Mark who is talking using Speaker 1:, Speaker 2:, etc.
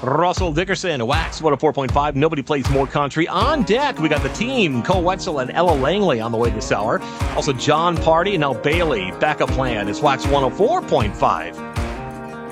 Speaker 1: Russell Dickerson, Wax 104.5. Nobody plays more country. On deck, we got the team, Cole Wetzel and Ella Langley on the way this hour. Also, John Party and Al Bailey. Backup plan is Wax 104.5.